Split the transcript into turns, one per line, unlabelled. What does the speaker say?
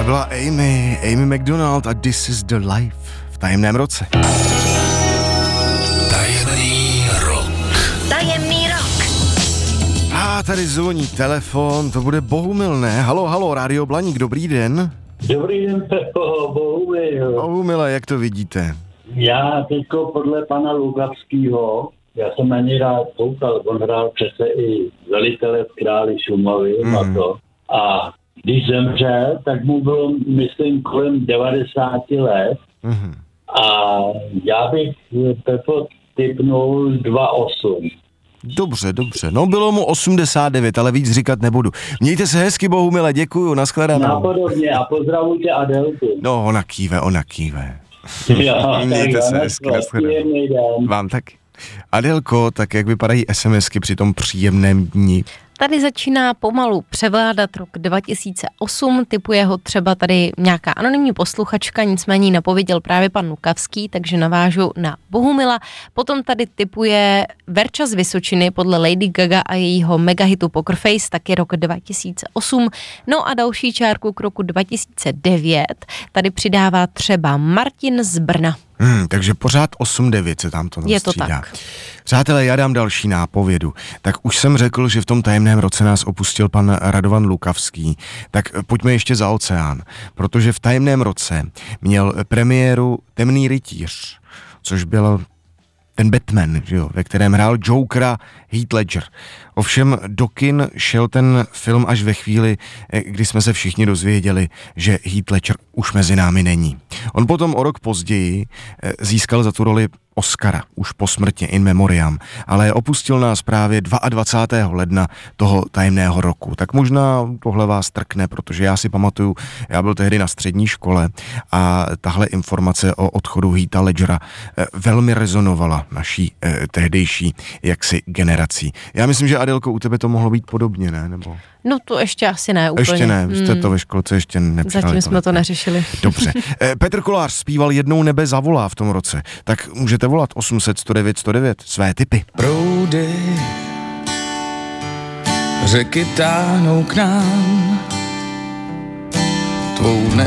byla Amy McDonald a This is the Life v tajemném roce.
Tajemný rok.
Tajemný rok.
A tady zvoní telefon, to bude Bohumil, ne? Halo, Rádio Blaník, dobrý den.
Dobrý den, Pepo, Bohumil.
Bohumile, jak to vidíte?
Já teďko podle pana Lugavského, já jsem na něj rád koukal, on hrál přece i velitele v Králi Šumavy a to. A když zemřel, tak mu bylo, myslím, kolem 90 let. A já bych, Pepo, tipnul 2,8.
Dobře. No bylo mu 89, ale víc říkat nebudu. Mějte se hezky, Bohumile, děkuju, nashledanou.
Napodobně a pozdravujte Adelku.
No, ona kýve.
Jo,
Mějte se hezky, nashledanou. Vám taky. Adelko, tak jak vypadají SMSky při tom příjemném dni?
Tady začíná pomalu převládat rok 2008, typuje ho třeba tady nějaká anonymní posluchačka, nicméně ji napověděl právě pan Lukavský, takže navážu na Bohumila. Potom tady typuje Verča z Vysočiny podle Lady Gaga a jejího megahitu Poker Face, taky rok 2008. No a další čárku k roku 2009 tady přidává třeba Martin z Brna.
Takže pořád 8-9 se tam to
Je to
střídá.
tak.
Přátelé, já dám další nápovědu. Tak už jsem řekl, že v tom tajemném roce nás opustil pan Radovan Lukavský. Tak pojďme ještě za oceán, protože v tajemném roce měl premiéru Temný rytíř, což byl ten Batman, že jo, ve kterém hrál Jokera Heath Ledger. Ovšem do kin šel ten film až ve chvíli, kdy jsme se všichni dozvěděli, že Heath Ledger už mezi námi není. On potom o rok později získal za tu roli Oscara, už posmrtně in memoriam, ale opustil nás právě 22. ledna toho tajemného roku. Tak možná tohle vás trkne, protože já si pamatuju, já byl tehdy na střední škole a tahle informace o odchodu Heatha Ledgera velmi rezonovala naší tehdejší jaksi generací. Já myslím, že Adelko, u tebe to mohlo být podobně, ne? Nebo...
No to ještě asi ne úplně.
Ještě ne, jste to ve školce ještě nepřijali.
Zatím jsme to neřešili.
Dobře. Petr Kolář zpíval Jednou nebe zavolá v tom roce. Tak můžete volat 800 109 109 své tipy.
Proudy řeky táhnou k nám, tvou